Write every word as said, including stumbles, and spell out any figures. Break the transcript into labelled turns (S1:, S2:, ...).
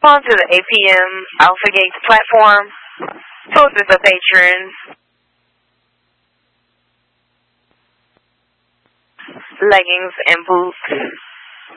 S1: onto the A P M Alpha Gates platform, filled with the patrons, leggings and boots.